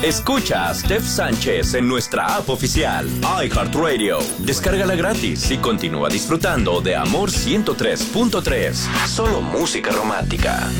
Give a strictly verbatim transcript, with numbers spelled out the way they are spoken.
Escucha a Steph Sánchez en nuestra app oficial, iHeartRadio. Descárgala gratis y continúa disfrutando de Amor ciento tres punto tres. Solo música romántica.